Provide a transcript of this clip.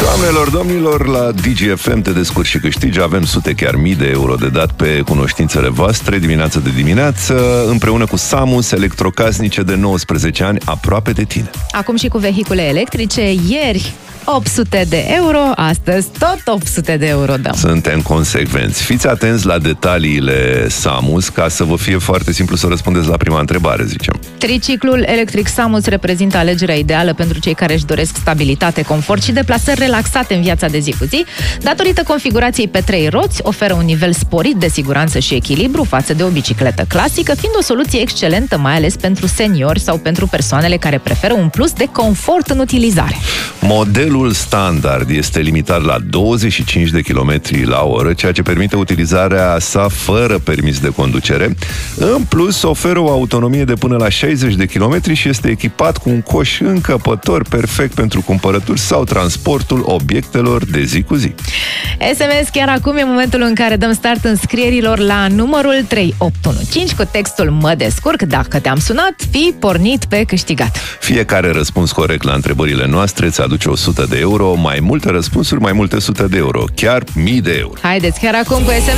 Doamnelor, domnilor, la DGFM te descurci și câștigi. Avem sute, chiar mii de euro de dat pe cunoștințele voastre dimineață de dimineață, împreună cu Samus, electrocasnice de 19 ani, aproape de tine. Acum și cu vehicule electrice. Ieri 800 de euro, astăzi tot 800 de euro dăm. Suntem consecvenți. Fiți atenți la detaliile Samus, ca să vă fie foarte simplu să răspundeți la prima întrebare, zicem. Triciclul electric Samus reprezintă alegerea ideală pentru cei care își doresc stabilitate, confort și deplasări relaxate în viața de zi cu zi. Datorită configurației pe 3 roți, oferă un nivel sporit de siguranță și echilibru față de o bicicletă clasică, fiind o soluție excelentă, mai ales pentru seniori sau pentru persoanele care preferă un plus de confort în utilizare. Modelul standard este limitat la 25 de km la oră, ceea ce permite utilizarea sa fără permis de conducere. În plus, oferă o autonomie de până la 60 de km și este echipat cu un coș încăpător perfect pentru cumpărături sau transportul obiectelor de zi cu zi. SMS chiar acum e momentul în care dăm start înscrierilor la numărul 3815 cu textul "Mă descurc". Dacă te-am sunat, fii pornit pe câștigat. Fiecare răspuns corect la întrebările noastre îți aduce 100 de euro, mai multe răspunsuri, mai multe sute de euro, chiar mii de euro. Haideți chiar acum cu SMS.